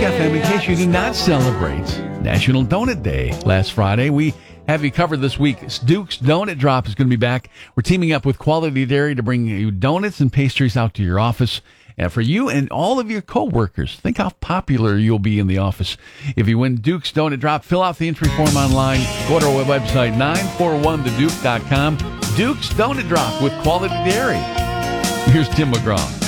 FM. In case you did not celebrate National Donut Day last Friday, we have you covered this week. Duke's Donut Drop is going to be back. We're teaming up with Quality Dairy to bring you donuts and pastries out to your office. And for you and all of your coworkers, think how popular you'll be in the office if you win Duke's Donut Drop. Fill out the entry form online. Go to our website, 941theduke.com. Duke's Donut Drop with Quality Dairy. Here's Tim McGraw.